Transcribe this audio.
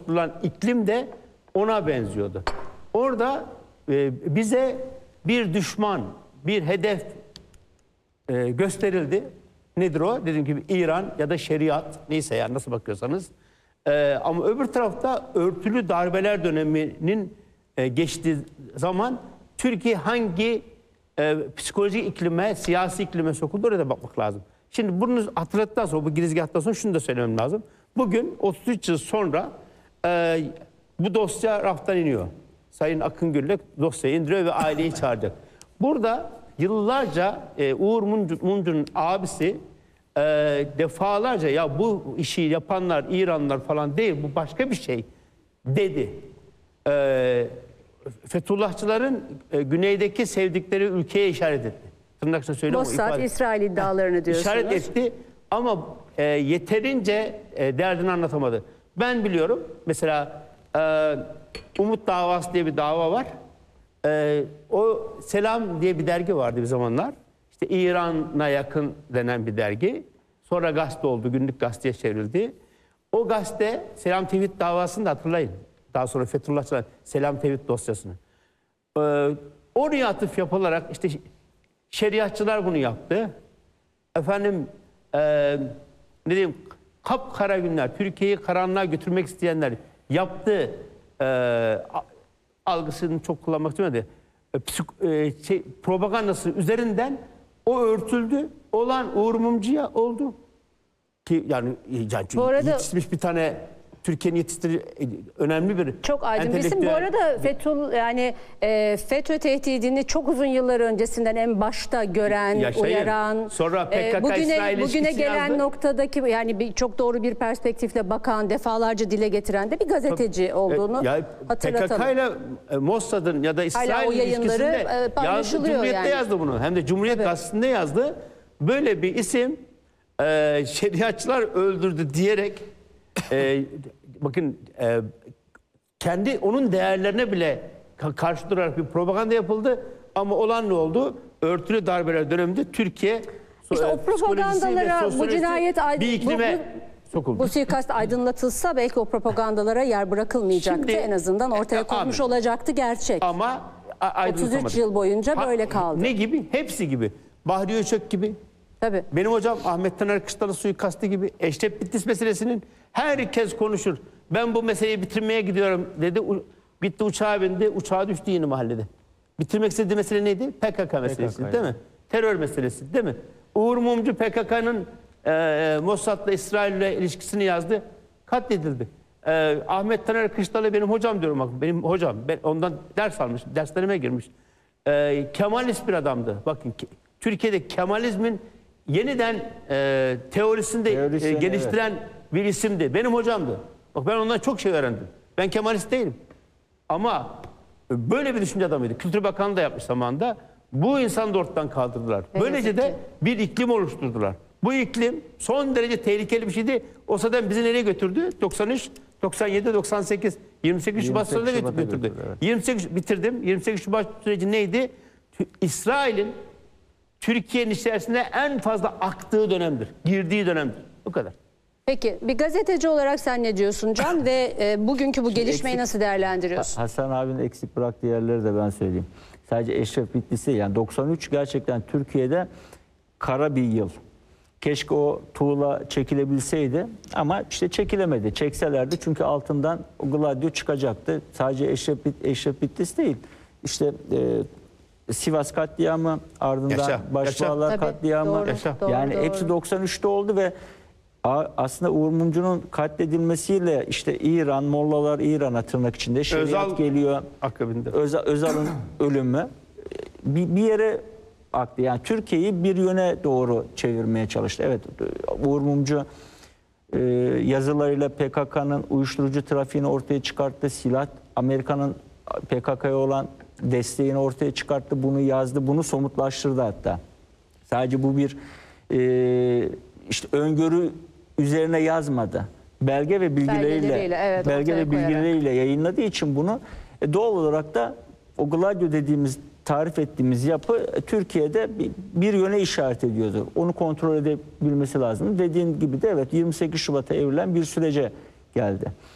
oluşturulan iklim de ona benziyordu. Orada bize bir düşman, bir hedef gösterildi. Nedir o? Dediğim gibi İran ya da şeriat, neyse yani nasıl bakıyorsanız. Ama öbür tarafta örtülü darbeler döneminin geçtiği zaman Türkiye hangi psikolojik iklime, siyasi iklime sokuldu, oraya da bakmak lazım. Şimdi bunu hatırlattıktan sonra, bu girizgahtan sonra şunu da söylemem lazım. Bugün 33 yıl sonra bu dosya raftan iniyor. Sayın Akıngür'le dosyayı indiriyor ve aileyi çağıracak. Burada yıllarca Uğur Mumcu'nun abisi defalarca ya bu işi yapanlar İranlılar falan değil, bu başka bir şey dedi. Fethullahçıların güneydeki sevdikleri ülkeye işaret etti. Tırnakla söylüyorum. Mossad, İsrail iddialarını diyorsunuz. İşaret etti ama yeterince derdini anlatamadı. Ben biliyorum mesela Umut Davası diye bir dava var. O Selam diye bir dergi vardı bir zamanlar. İşte İran'a yakın denen bir dergi. Sonra gazete oldu, günlük gazeteye çevrildi. O gazete Selam Tevhid davasını da hatırlayın. Daha sonra Fethullahçılar Selam Tevhid dosyasını. Oraya atıf yapılarak işte şeriatçılar bunu yaptı. Efendim ne diyeyim, kapkara günler, Türkiye'yi karanlığa götürmek isteyenler yaptı. Algısını çok kullanmak istemedi. Propagandası üzerinden o örtüldü. Olan Uğur Mumcu'ya oldu. Ki yani bu arada, yetişmiş bir tane Türkiye'nin yetiştirdiği önemli bir çok aydın bir isim. Bu arada FETÖ tehdidini çok uzun yıllar öncesinden en başta gören, uyaran, sonra PKK bugüne gelen noktadaki yani çok doğru bir perspektifle bakan, defalarca dile getiren de bir gazeteci olduğunu hatırlatalım. PKK ile Mossad'ın ya da İsrail ilişkisinde Cumhuriyet'te yani yazdı bunu. Hem de Cumhuriyet Gazetesi'nde yazdı. Böyle bir isim şeriatçılar öldürdü diyerek bakın kendi onun değerlerine bile karşı durarak bir propaganda yapıldı ama olan ne oldu? Örtülü darbeler döneminde Türkiye işte o propagandalara bu cinayet bir iklime sokuldu. Bu suikast aydınlatılsa belki o propagandalara yer bırakılmayacaktı. Şimdi, en azından ortaya konmuş olacaktı gerçek. Ama 33 yıl boyunca böyle kaldı. Ne gibi? Hepsi gibi. Bahri Öçök gibi. Tabii. Benim hocam Ahmet Taner Kışlalı suikastı gibi, Eşref Bitlis meselesinin herkes konuşur. Ben bu meseleyi bitirmeye gidiyorum dedi. Gitti uçağa bindi. Uçağa düştü yeni mahallede. Bitirmek istediği mesele neydi? PKK meselesi değil mi? Terör meselesi değil mi? Uğur Mumcu PKK'nın Mossad'la İsrail'le ilişkisini yazdı. Katledildi. Ahmet Taner Kışlalı benim hocam diyorum. Bakın, benim hocam. Ben ondan ders almış. Derslerime girmiş. Kemalist bir adamdı. Bakın Türkiye'de Kemalizmin yeniden teorisini de geliştiren bir isimdi. Benim hocamdı. Bak ben ondan çok şey öğrendim. Ben Kemalist değilim. Ama böyle bir düşünce adamıydı. Kültür Bakanlığı da yapmış zamanında. Bu insanı da ortadan kaldırdılar. Böylece de bir iklim oluşturdular. Bu iklim son derece tehlikeli bir şeydi. O zaten bizi nereye götürdü? 93, 97, 98, 28 Şubat sonunda götürdü. Evet. 28 bitirdim. 28 Şubat süreci neydi? İsrail'in Türkiye'nin içerisinde en fazla aktığı dönemdir. Girdiği dönemdir. Bu kadar. Peki bir gazeteci olarak sen ne diyorsun Can ve bugünkü bu gelişmeyi nasıl değerlendiriyorsun? Hasan abinin eksik bıraktığı yerleri de ben söyleyeyim. Sadece Eşref Bitlis'i yani 93 gerçekten Türkiye'de kara bir yıl. Keşke o tuğla çekilebilseydi ama işte çekilemedi. Çekselerdi çünkü altından o Gladio çıkacaktı. Sadece Eşref Bitlis değil. İşte Sivas katliamı, ardından Başbağlar katliamı. Yani hepsi 93'te oldu ve aslında Uğur Mumcu'nun katledilmesiyle işte İran, Mollalar İran'a tırnak içinde şeriat geliyor. Özal'ın ölümü bir yere aktı. Yani Türkiye'yi bir yöne doğru çevirmeye çalıştı. Evet, Uğur Mumcu yazılarıyla PKK'nın uyuşturucu trafiğini ortaya çıkarttı. Silah, Amerika'nın PKK'ya olan desteğini ortaya çıkarttı. Bunu yazdı, bunu somutlaştırdı hatta. Sadece bu bir işte öngörü üzerine yazmadı. Belge ve bilgileriyle yayınladığı için bunu doğal olarak da o Gladio dediğimiz, tarif ettiğimiz yapı Türkiye'de bir yöne işaret ediyordu. Onu kontrol edebilmesi lazım. Dediğin gibi de evet 28 Şubat'a evrilen bir sürece geldi.